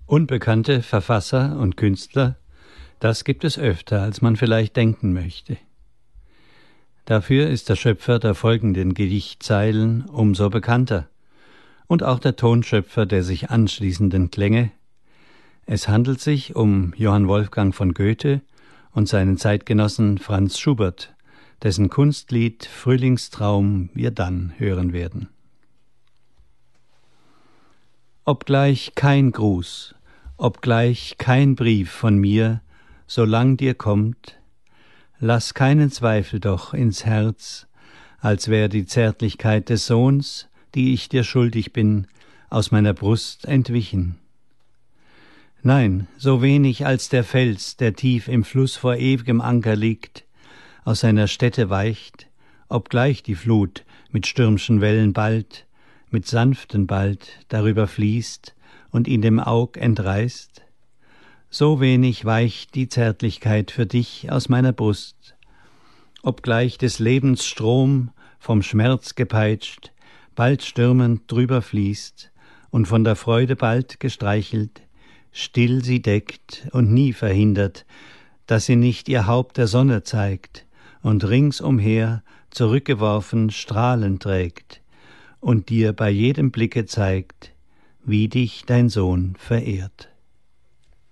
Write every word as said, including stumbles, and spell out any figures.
Unbekannte Verfasser und Künstler, das gibt es öfter, als man vielleicht denken möchte. Dafür ist der Schöpfer der folgenden Gedichtzeilen umso bekannter und auch der Tonschöpfer der sich anschließenden Klänge. Es handelt sich um Johann Wolfgang von Goethe und seinen Zeitgenossen Franz Schubert, dessen Kunstlied Frühlingstraum wir dann hören werden. Obgleich kein Gruß, obgleich kein Brief von mir, solang dir kommt, lass keinen Zweifel doch ins Herz, als wär die Zärtlichkeit des Sohns, die ich dir schuldig bin, aus meiner Brust entwichen. Nein, so wenig als der Fels, der tief im Fluss vor ew'gem Anker liegt, aus seiner Stätte weicht, obgleich die Flut mit stürmschen Wellen bald, mit sanften bald darüber fließt und ihn dem Aug entreißt, so wenig weicht die Zärtlichkeit für dich aus meiner Brust, obgleich des Lebens Strom, vom Schmerz gepeitscht, bald stürmend drüber fließt und von der Freude bald gestreichelt, still sie deckt und nie verhindert, dass sie nicht ihr Haupt der Sonne zeigt und ringsumher zurückgeworfen Strahlen trägt und dir bei jedem Blicke zeigt, wie dich dein Sohn verehrt.